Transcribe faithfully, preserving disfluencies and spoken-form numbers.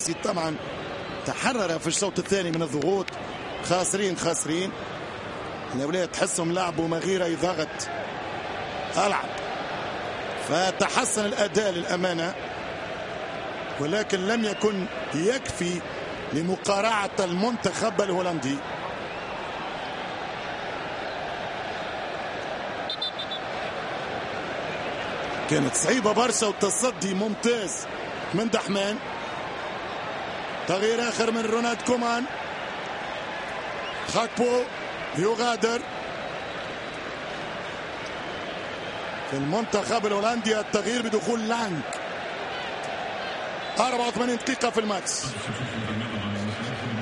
التونسي طبعا تحرر في الشوط الثاني من الضغوط، خاسرين خاسرين الأولاد تحسهم لعبوا من غير أي ضغط ألعب، فتحسن الأداء للأمانة، ولكن لم يكن يكفي لمقارعة المنتخب الهولندي. كانت صعيبة برشا والتصدي ممتاز من دحمان. تغيير آخر من رونالد كومان، خاكبو يغادر في المنتخب الهولندي. التغيير بدخول لانك. أربعة وثمانين دقيقة في الماتش.